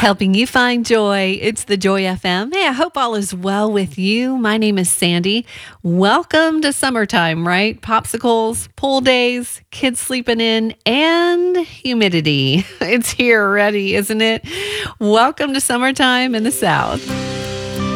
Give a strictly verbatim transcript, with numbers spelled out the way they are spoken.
helping you find joy. It's the Joy F M. Hey, I hope all is well with you. My name is Sandy. Welcome to summertime, right? Popsicles, pool days, kids sleeping in, and humidity. It's here already, isn't it? Welcome to summertime in the South.